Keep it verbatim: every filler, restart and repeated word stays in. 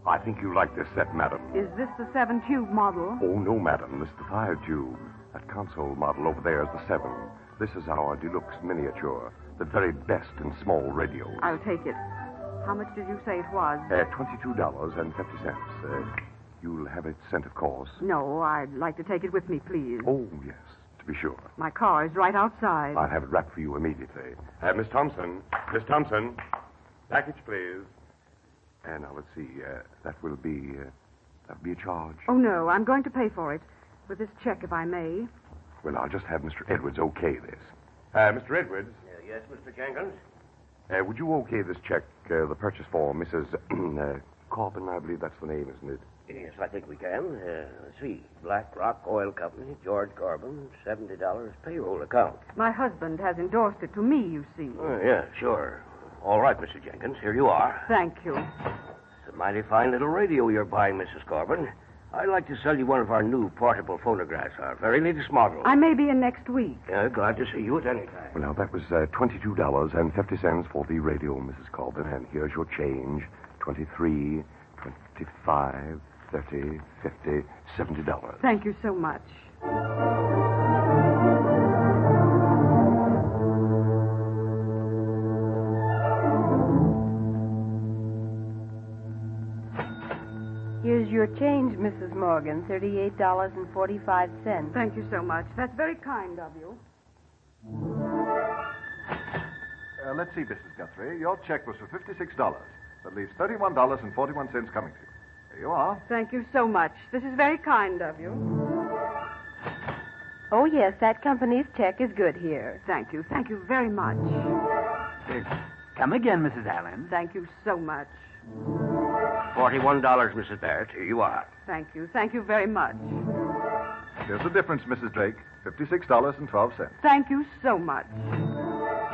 I think you like this set, madam. Is this the seven-tube model? Oh, no, madam. This is the five-tube. That console model over there is the seven. This is our deluxe miniature. The very best in small radios. I'll take it. How much did you say it was? Uh, twenty-two dollars and fifty cents. Uh, you'll have it sent, of course. No, I'd like to take it with me, please. Oh, yes, to be sure. My car is right outside. I'll have it wrapped for you immediately. Uh, Miss Thompson. Miss Thompson. Package, please. And now, let's see. Uh, that will be... Uh, that'll be a charge. Oh, no, I'm going to pay for it. With this check, if I may. Well, I'll just have Mister Edwards okay this. Uh, Mister Edwards. Uh, yes, Mister Jenkins? Uh, would you okay this check, uh, the purchase for Missus uh, Corbin, I believe that's the name, isn't it? Yes, I think we can. Uh, let's see. Black Rock Oil Company, George Corbin, seventy dollars payroll account. My husband has endorsed it to me, you see. Oh, yeah, sure. All right, Mister Jenkins, here you are. Thank you. It's a mighty fine little radio you're buying, Missus Corbin. I'd like to sell you one of our new portable phonographs, our very latest model. I may be in next week. Yeah, glad to see you at any time. Well, now, that was uh, twenty-two dollars and fifty cents for the radio, Missus Corbin. And here's your change. twenty-three, twenty-five, thirty, fifty, seventy dollars. Thank you so much. Here's your change, Missus Morgan, thirty-eight dollars and forty-five cents. Thank you so much. That's very kind of you. Uh, let's see, Missus Guthrie. Your check was for fifty-six dollars. That leaves thirty-one dollars and forty-one cents coming to you. There you are. Thank you so much. This is very kind of you. Oh, yes, that company's check is good here. Thank you. Thank you very much. Come again, Missus Allen. Thank you so much. Forty-one dollars, Missus Barrett. Here you are. Thank you. Thank you very much. Here's the difference, Missus Drake. fifty-six dollars and twelve cents. Thank you so much.